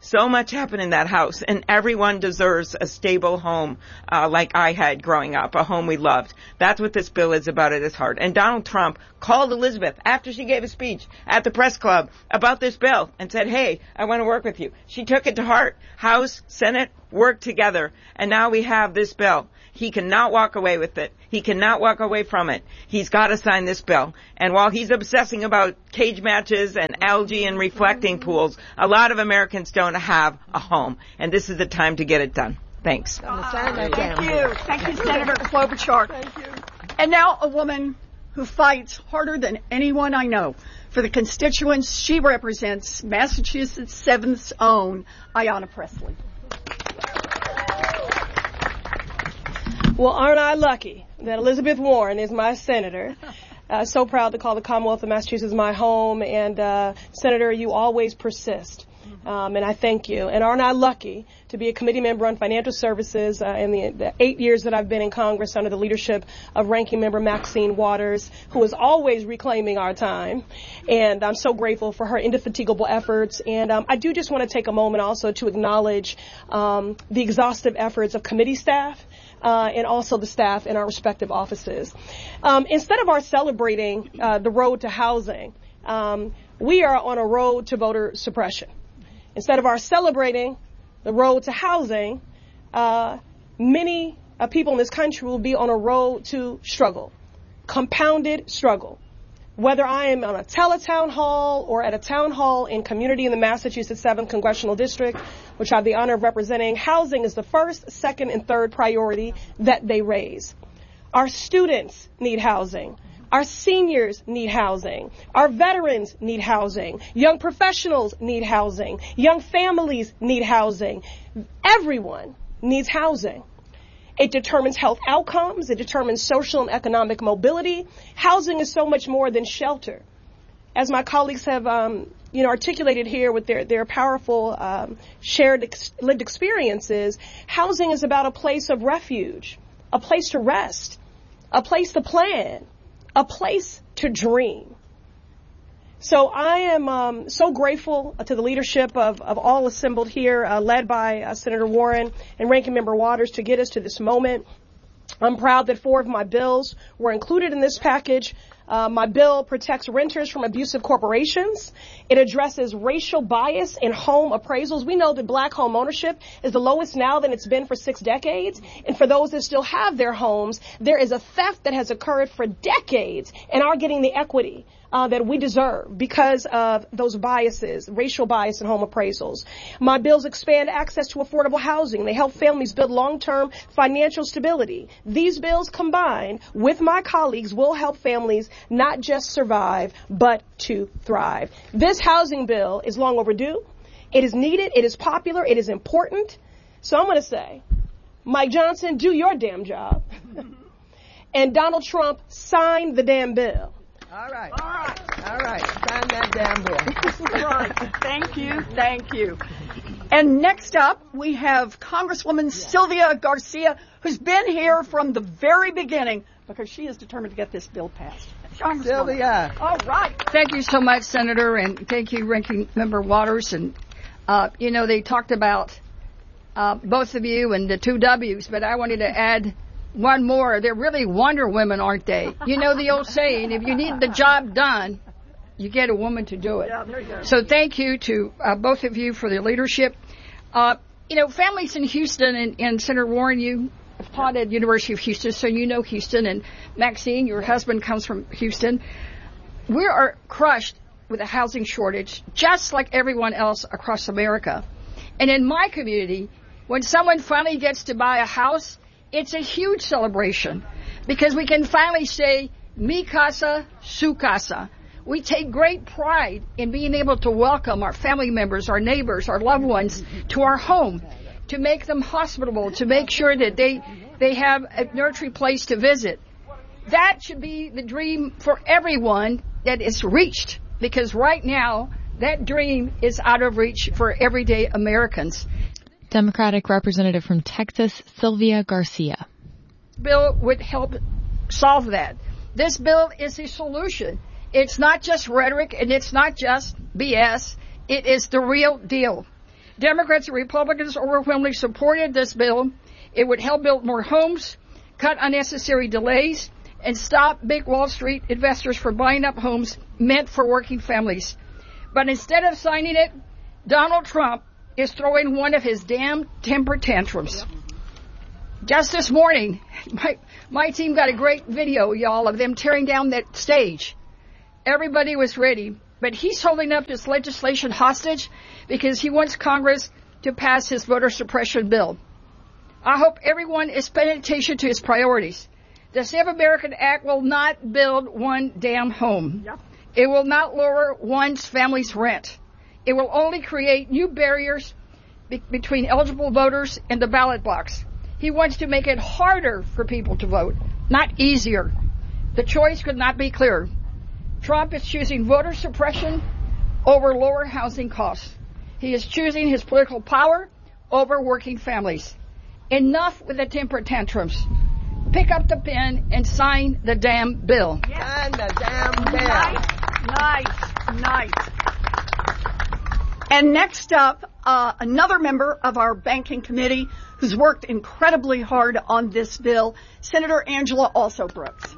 So much happened in that house, and everyone deserves a stable home uh, like I had growing up, a home we loved. That's what this bill is about at its heart. And Donald Trump called Elizabeth after she gave a speech at the press club about this bill and said, hey, I want to work with you. She took it to heart. House, Senate, worked together, and now we have this bill. He cannot walk away with it. He cannot walk away from it. He's got to sign this bill. And while he's obsessing about cage matches and algae and reflecting pools, a lot of Americans don't have a home. And this is the time to get it done. Thanks. Uh, thank you. Thank you, Senator Klobuchar. Thank you. And now a woman who fights harder than anyone I know for the constituents she represents, Massachusetts seventh's own Ayanna Pressley. Well, aren't I lucky that Elizabeth Warren is my senator? Uh, so proud to call the Commonwealth of Massachusetts my home. And, uh, Senator, you always persist. Um, and I thank you. And aren't I lucky to be a committee member on financial services uh, in the, the eight years that I've been in Congress under the leadership of Ranking Member Maxine Waters, who is always reclaiming our time. And I'm so grateful for her indefatigable efforts. And um, I do just want to take a moment also to acknowledge um, the exhaustive efforts of committee staff. Uh, and also the staff in our respective offices. Um, instead of our celebrating uh, the road to housing, um, we are on a road to voter suppression. Instead of our celebrating the road to housing, uh, many uh, people in this country will be on a road to struggle, compounded struggle. Whether I am on a teletown hall or at a town hall in community in the Massachusetts seventh Congressional District, which I have the honor of representing, housing is the first, second, and third priority that they raise. Our students need housing. Our seniors need housing. Our veterans need housing. Young professionals need housing. Young families need housing. Everyone needs housing. It determines health outcomes. It determines social and economic mobility. Housing is so much more than shelter. As my colleagues have, um, you know, articulated here with their, their powerful um, shared ex- lived experiences, housing is about a place of refuge, a place to rest, a place to plan, a place to dream. So I am um, so grateful to the leadership of, of all assembled here, uh, led by uh, Senator Warren and Ranking Member Waters, to get us to this moment. I'm proud that four of my bills were included in this package. Uh, my bill protects renters from abusive corporations. It addresses racial bias in home appraisals. We know that black home ownership is the lowest now than it's been for six decades. And for those that still have their homes, there is a theft that has occurred for decades and are getting the equity Uh, that we deserve because of those biases, racial bias in home appraisals. My bills expand access to affordable housing. They help families build long-term financial stability. These bills combined with my colleagues will help families not just survive, but to thrive. This housing bill is long overdue. It is needed. It is popular. It is important. So I'm going to say, Mike Johnson, do your damn job. And Donald Trump, sign the damn bill. All right. All right. All right. Sign that damn bill. Right. Thank you. Thank you. And next up, we have Congresswoman Sylvia Garcia, who's been here from the very beginning because she is determined to get this bill passed. Sylvia. All right. Thank you so much, Senator, and thank you, Ranking Member Waters. And, uh, you know, they talked about uh, both of you and the two W's, but I wanted to add one more. They're really Wonder Women, aren't they? You know the old saying, if you need the job done, you get a woman to do it. Yeah, there you go. So thank you to uh, both of you for the leadership. Uh, you know, families in Houston, and, and Senator Warren, you have taught at University of Houston, so you know Houston, and Maxine, your husband, comes from Houston. We are crushed with a housing shortage, just like everyone else across America. And in my community, when someone finally gets to buy a house, it's a huge celebration because we can finally say, mi casa, su casa. We take great pride in being able to welcome our family members, our neighbors, our loved ones to our home, to make them hospitable, to make sure that they, they have a nurturing place to visit. That should be the dream for everyone that is reached, because right now that dream is out of reach for everyday Americans. Democratic Representative from Texas, Sylvia Garcia. Bill would help solve that. This bill is a solution. It's not just rhetoric and it's not just B S. It is the real deal. Democrats and Republicans overwhelmingly supported this bill. It would help build more homes, cut unnecessary delays, and stop big Wall Street investors from buying up homes meant for working families. But instead of signing it, Donald Trump is throwing one of his damn temper tantrums. Just this morning, my, my team got a great video, y'all, of them tearing down that stage. Everybody was ready, but he's holding up this legislation hostage because he wants Congress to pass his voter suppression bill. I hope everyone is paying attention to his priorities. The Save American Act will not build one damn home. Yep. It will not lower one's family's rent. It will only create new barriers be- between eligible voters and the ballot box. He wants to make it harder for people to vote, not easier. The choice could not be clearer. Trump is choosing voter suppression over lower housing costs. He is choosing his political power over working families. Enough with the temper tantrums. Pick up the pen and sign the damn bill. Yes. Sign the damn bill. Nice, nice, nice. And next up, uh, another member of our banking committee who's worked incredibly hard on this bill, Senator Angela Also Brooks.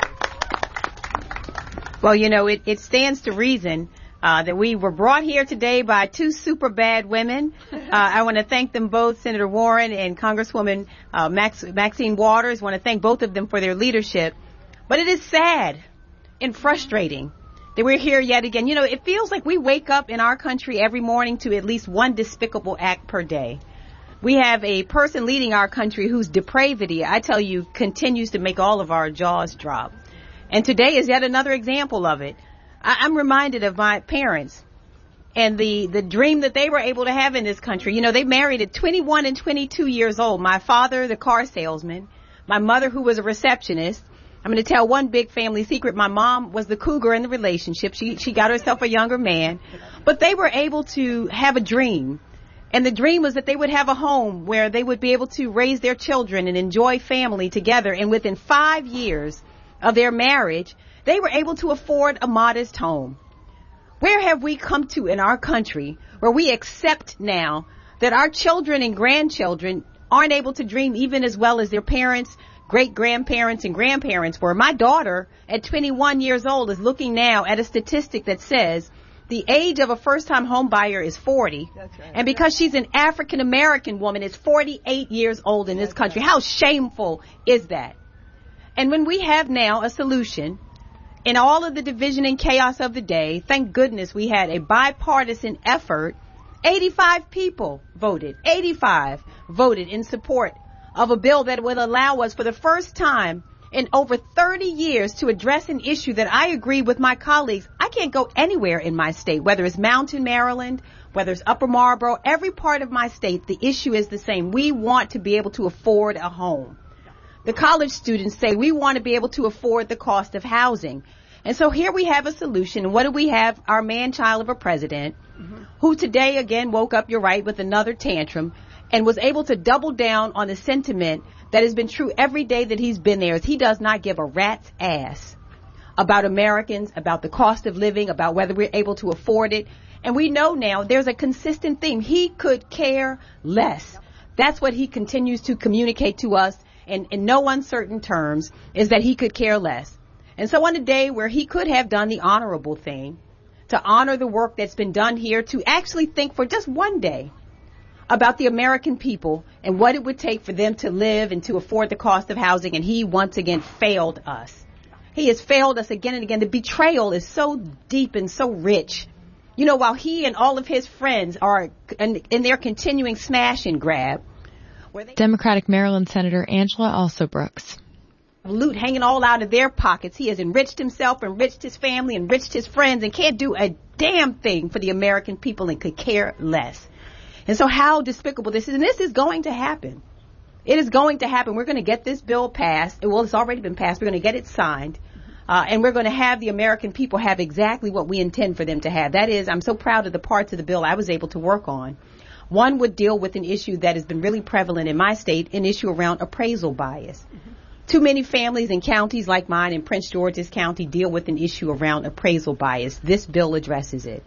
Well, you know, it, it stands to reason uh, that we were brought here today by two super bad women. Uh, I want to thank them both, Senator Warren and Congresswoman uh, Max, Maxine Waters. I want to thank both of them for their leadership. But it is sad and frustrating that we're here yet again. You know, it feels like we wake up in our country every morning to at least one despicable act per day. We have a person leading our country whose depravity, I tell you, continues to make all of our jaws drop. And today is yet another example of it. I, I'm reminded of my parents and the, the dream that they were able to have in this country. You know, they married at twenty-one and twenty-two years old. My father, the car salesman, my mother, who was a receptionist. I'm going to tell one big family secret. My mom was the cougar in the relationship. She, she got herself a younger man, but they were able to have a dream. And the dream was that they would have a home where they would be able to raise their children and enjoy family together. And within five years of their marriage, they were able to afford a modest home. Where have we come to in our country where we accept now that our children and grandchildren aren't able to dream even as well as their parents, great-grandparents, and grandparents were? My daughter, at twenty-one years old, is looking now at a statistic that says the age of a first-time home buyer is forty. That's right. And because she's an African-American woman, is forty-eight years old in this country. How shameful is that? And when we have now a solution in all of the division and chaos of the day, thank goodness we had a bipartisan effort. eighty-five people voted. eighty-five voted in support of a bill that would allow us for the first time in over thirty years to address an issue that I agree with my colleagues. I can't go anywhere in my state, whether it's Mountain, Maryland, whether it's Upper Marlboro, every part of my state, the issue is the same. We want to be able to afford a home. The college students say we want to be able to afford the cost of housing. And so here we have a solution. And what do we have? Our man-child of a president, mm-hmm. who today again woke up, you're right, with another tantrum and was able to double down on the sentiment that has been true every day that he's been there, is he does not give a rat's ass about Americans, about the cost of living, about whether we're able to afford it. And we know now there's a consistent theme. He could care less. That's what he continues to communicate to us in, in no uncertain terms, is that he could care less. And so on a day where he could have done the honorable thing, to honor the work that's been done here, to actually think for just one day about the American people and what it would take for them to live and to afford the cost of housing, and he once again failed us. He has failed us again and again. The betrayal is so deep and so rich. You know, while he and all of his friends are in, in their continuing smash and grab. Democratic Maryland Senator Angela Also Brooks. Loot hanging all out of their pockets. He has enriched himself, enriched his family, enriched his friends, and can't do a damn thing for the American people and could care less. And so how despicable this is. And this is going to happen. It is going to happen. We're going to get this bill passed. Well, it's already been passed. We're going to get it signed. Uh, and we're going to have the American people have exactly what we intend for them to have. That is, I'm so proud of the parts of the bill I was able to work on. One would deal with an issue that has been really prevalent in my state, an issue around appraisal bias. Mm-hmm. Too many families and counties like mine in Prince George's County deal with an issue around appraisal bias. This bill addresses it.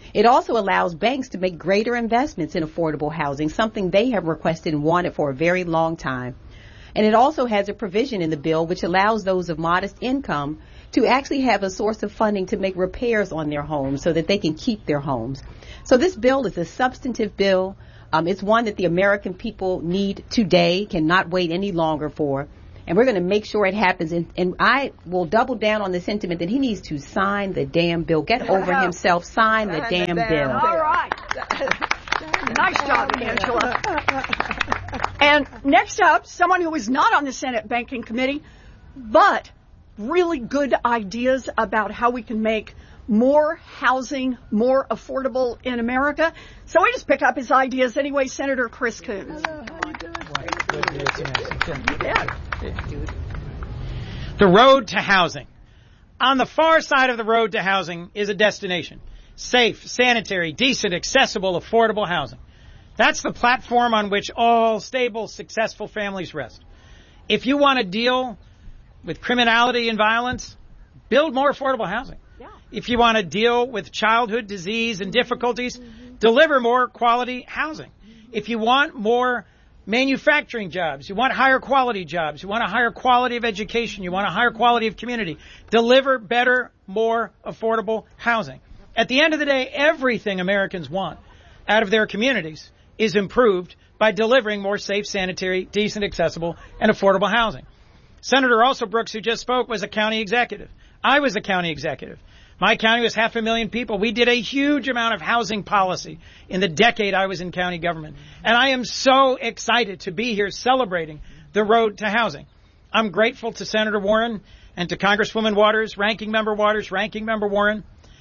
It also allows banks to make greater investments in affordable housing, something they have requested and wanted for a very long time. And it also has a provision in the bill which allows those of modest income to actually have a source of funding to make repairs on their homes so that they can keep their homes. So this bill is a substantive bill. Um, it's one that the American people need today, cannot wait any longer for. And we're going to make sure it happens. And, and I will double down on the sentiment that he needs to sign the damn bill. Get over himself. Sign the damn bill. All right. Nice job, Angela. And next up, someone who is not on the Senate Banking Committee, but really good ideas about how we can make more housing more affordable in America. So we just pick up his ideas anyway, Senator Chris Coons. The road to housing. On the far side of the road to housing is a destination. Safe, sanitary, decent, accessible, affordable housing. That's the platform on which all stable, successful families rest. If you want to deal with criminality and violence, build more affordable housing. Yeah. If you want to deal with childhood disease and difficulties, mm-hmm. deliver more quality housing. If you want more manufacturing jobs, you want higher quality jobs, you want a higher quality of education, you want a higher quality of community, deliver better, more affordable housing. At the end of the day, everything Americans want out of their communities is improved by delivering more safe, sanitary, decent, accessible, and affordable housing. Senator Also Brooks, who just spoke, was a county executive. I was a county executive. My county was half a million people. We did a huge amount of housing policy in the decade I was in county government. And I am so excited to be here celebrating the road to housing. I'm grateful to Senator Warren and to Congresswoman Waters, Ranking Member Waters, Ranking Member Warren.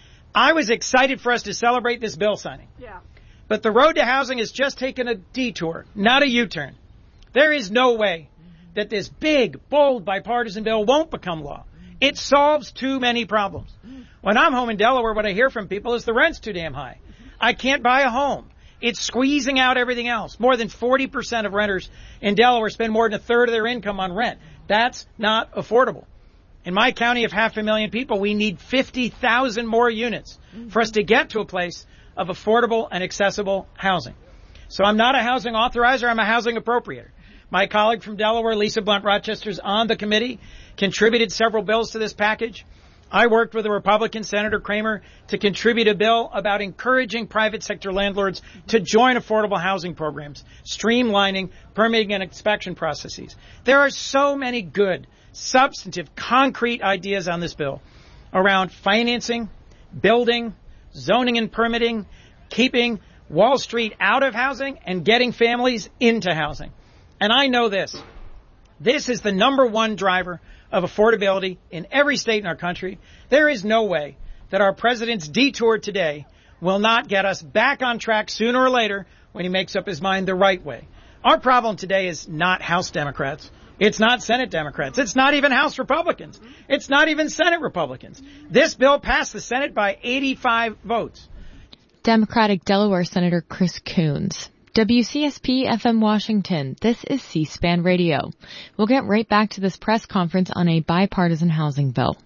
I was excited for us to celebrate this bill signing. Yeah. But the road to housing has just taken a detour, not a U-turn. There is no way that this big, bold, bipartisan bill won't become law. It solves too many problems. When I'm home in Delaware, what I hear from people is the rent's too damn high. I can't buy a home. It's squeezing out everything else. More than forty percent of renters in Delaware spend more than a third of their income on rent. That's not affordable. In my county of half a million people, we need fifty thousand more units for us to get to a place of affordable and accessible housing. So I'm not a housing authorizer, I'm a housing appropriator. My colleague from Delaware, Lisa Blunt Rochester, is on the committee, contributed several bills to this package. I worked with a Republican, Senator Kramer, to contribute a bill about encouraging private sector landlords to join affordable housing programs, streamlining permitting and inspection processes. There are so many good, substantive, concrete ideas on this bill around financing, building, zoning and permitting, keeping Wall Street out of housing, and getting families into housing. And I know this. This is the number one driver of affordability in every state in our country. There is no way that our president's detour today will not get us back on track sooner or later when he makes up his mind the right way. Our problem today is not House Democrats. It's not Senate Democrats. It's not even House Republicans. It's not even Senate Republicans. This bill passed the Senate by eighty-five votes. Democratic Delaware Senator Chris Coons. W C S P F M Washington. This is C-SPAN Radio. We'll get right back to this press conference on a bipartisan housing bill.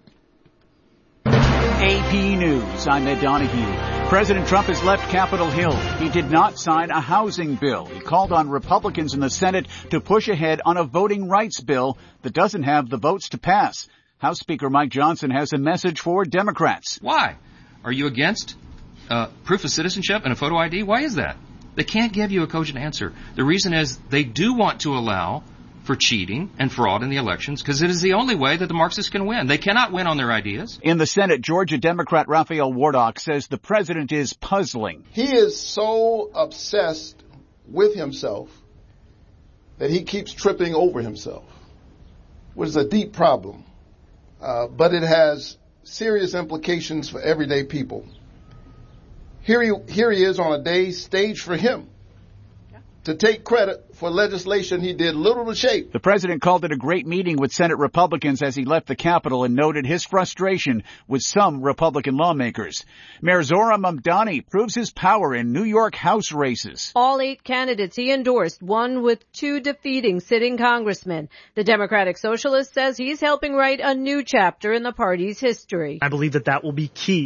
A P News, I'm Ed Donahue. President Trump has left Capitol Hill. He did not sign a housing bill. He called on Republicans in the Senate to push ahead on a voting rights bill that doesn't have the votes to pass. House Speaker Mike Johnson has a message for Democrats. Why? Are you against uh, proof of citizenship and a photo I D? Why is that? They can't give you a cogent answer. The reason is they do want to allow for cheating and fraud in the elections because it is the only way that the Marxists can win. They cannot win on their ideas. In the Senate, Georgia Democrat Raphael Warnock says the president is puzzling. He is so obsessed with himself that he keeps tripping over himself, which is a deep problem. Uh, but it has serious implications for everyday people. Here he, here he is on a day staged for him to take credit for legislation he did little to shape. The president called it a great meeting with Senate Republicans as he left the Capitol and noted his frustration with some Republican lawmakers. Mayor Zohran Mamdani proves his power in New York House races. All eight candidates he endorsed, one with two defeating sitting congressmen. The Democratic Socialist says he's helping write a new chapter in the party's history. I believe that that will be key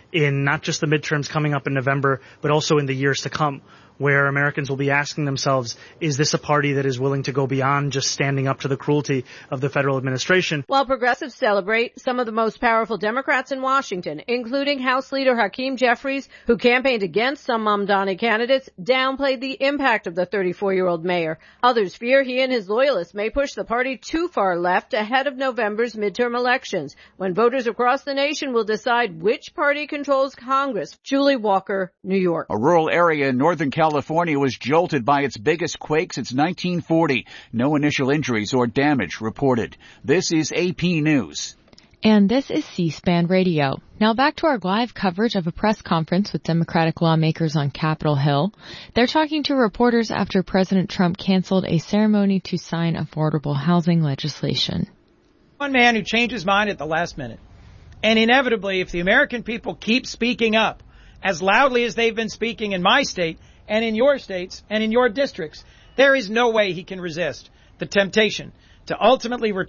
in not just the midterms coming up in November, but also in the years to come, where Americans will be asking themselves, is this a party that is willing to go beyond just standing up to the cruelty of the federal administration? While progressives celebrate, some of the most powerful Democrats in Washington, including House Leader Hakeem Jeffries, who campaigned against some Mamdani candidates, downplayed the impact of the thirty-four-year-old mayor. Others fear he and his loyalists may push the party too far left ahead of November's midterm elections, when voters across the nation will decide which party controls Congress. Julie Walker, New York. A rural area in Northern California California was jolted by its biggest quake since nineteen forty. No initial injuries or damage reported. This is A P News. And this is C-SPAN Radio. Now back to our live coverage of a press conference with Democratic lawmakers on Capitol Hill. They're talking to reporters after President Trump canceled a ceremony to sign affordable housing legislation. One man who changed his mind at the last minute. And inevitably, if the American people keep speaking up as loudly as they've been speaking in my state, and in your states, and in your districts, there is no way he can resist the temptation to ultimately return